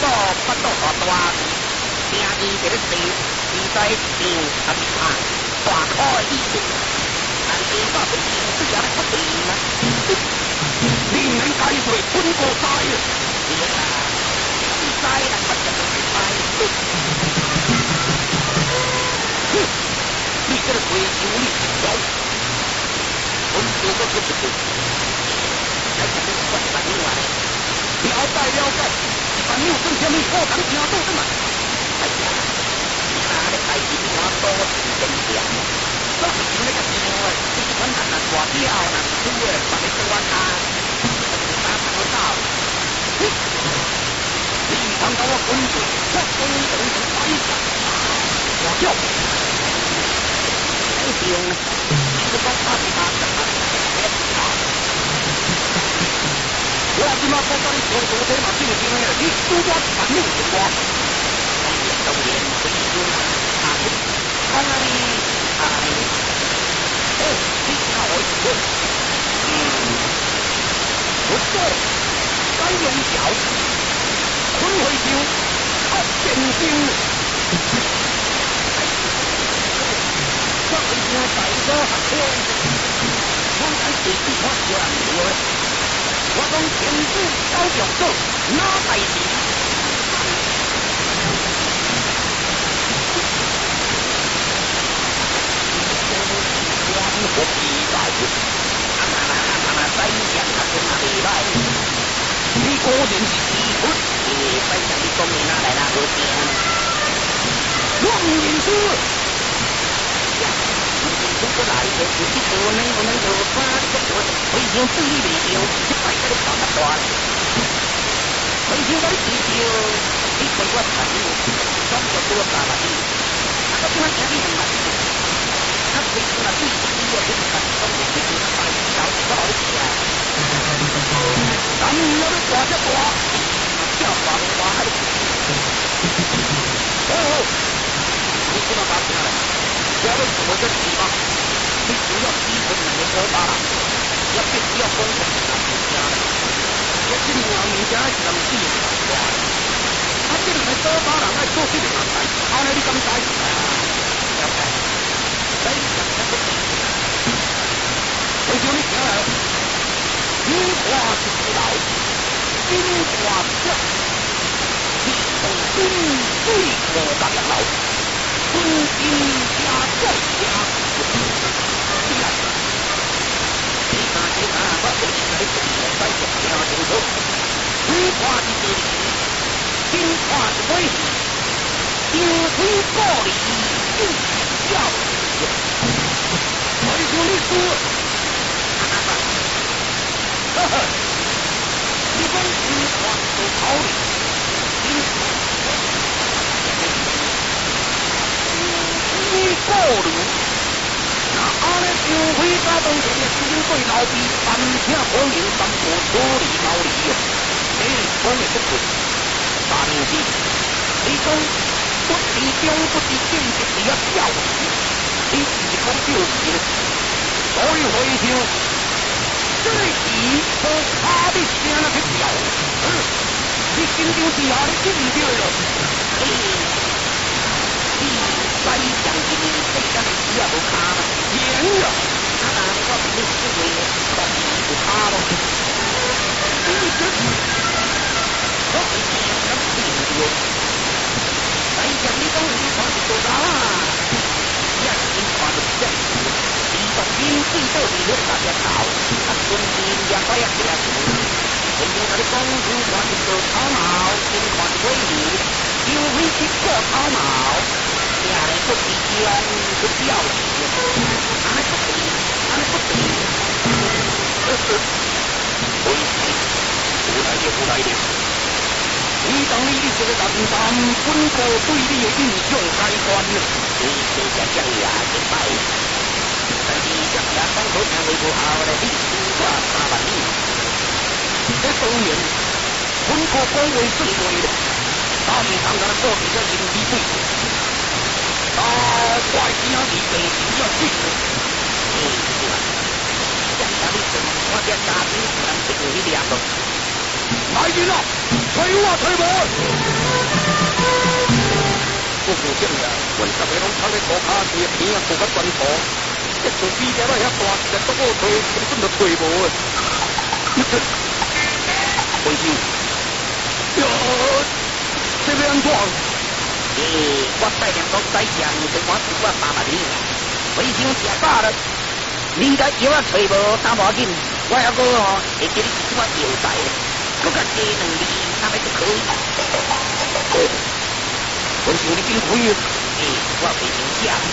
到大大，平日就咧地在地啊地啊，大块地地，但地大不地，这也不地啦。你能解水滚过灾啊？对啦，灾啦，不就係災？你這個鬼有你有，我做個不對，還是你管把你來，了解，把你有什麼我當聽到的嘛？哎呀，哪裡代志我多真正，我是那個電話，你看看那掛掉那書誒，把你說完他，哪看得到？你看到我滾水，我滾水擺上，我叫。我講他是哪個？我今嘛講到你做做這嘛正經嘅，你做我反正做我。我也當然可以做啊，講啊你啊，你看我做，我做該用腳，坤回條，惡變形。我以前大哥學車，我喺地區我做人料咧。我講天主教教做哪代志？我學地道，西人啊，做哪地道？你果然是師傅，你西人你講你哪來那好聽？我唔認輸。我來嘅是啲個呢，我呢度花啲個我已經對你嚟了，一塊嗰啲白白段，我已經嗰啲字條，啲佢骨頭，裝咗多大把啲，我點解聽啲唔係？他佢佢話對啲個啲係裝咗啲咁大小多好啲啊！咁有啲掛一掛，之後掛喺度，好，你知道發生啦？有啲什麼嘅地方？你只要基本能夠做到了，也必須要公平的人家的。我今年人家是咁知嘅話，他這裡係做到人係做啲人係，後來你咁解啊？了解，所以講得不對。我叫你聽啦，金花是不老，金花香，你從金對我當老。君君家在家，你看，我對你來說，我在做家庭做，金花是這裡，金花是為你，金花過裡金要我說你說，呵呵，你講金花是好裡，金花。你過路，那安尼上回家當中嘅先對老輩，三聽講明三無處理道理嘅，你講嘅不對。但是你講不知中不知見，就是要教你是講對嘅。所以回頭，這時和他的聲那個調，你心中是下你記唔記了？西洋嘅嘢，即係你只有冇卡啦，贏啦！你講你識嘢，當然冇卡咯。呢啲我係贏咁先嘅。西洋呢種你講係做啥啦？一先話就真係，你讀邊知道你都大隻頭，一半邊也可以隻頭。你要嗰啲公主話你做草帽，先話歸你，要會結果草帽。你係不自強不驕傲，安尼不對，安尼不對。會來的。你當你這個人當本個對你的印象改觀，你這個將也失敗。但是將也當好聽為不好的，你聽話麻煩你。這當然，本個講為最對的，但唔通咁過幾個人比對。怪只有你哋要知道，人家啲什麼，我只家庭人食呢啲嘢咯，買完啦。 吹啊吹无！我估计啊，阮十个拢躺在涂骹地边啊，涂甲全涂。这厝比了遐大，实在足好吹，根本就吹无啊！回头，哟，这要安怎？我带两个在江，对我是我爸爸的，回头吃饱了，你个药啊吹无，打无紧，我还个吼会叫你一碗药材，搁甲加2粒，那么就可以。我想你变亏啊！我非常想。